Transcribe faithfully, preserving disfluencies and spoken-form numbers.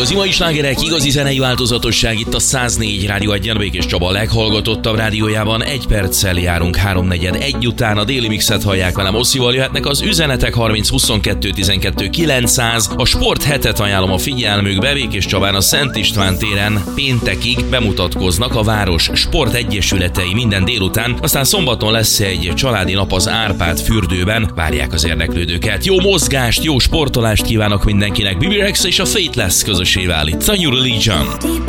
Igazi mai slágerek, igazi zenei változatosság itt a száz négy Rádió egyen, Békés Csaba a leghallgatottabb rádiójában. Egy perccel járunk háromnegyed egy után, a déli mixet hallják velem Osszival, jöhetnek az üzenetek harminc huszonkettő tizenkettő kilencszáz. A sport hetet ajánlom a figyelmükbe, Békés Csabán a Szent István téren péntekig bemutatkoznak a város sportegyesületei minden délután, aztán szombaton lesz egy családi nap az Árpád fürdőben, várják az érdeklődőket. Jó mozgást, jó sportolást kívánok mindenkinek. Bibi Rexa és a Fateless közösé válik. It's a New Religion.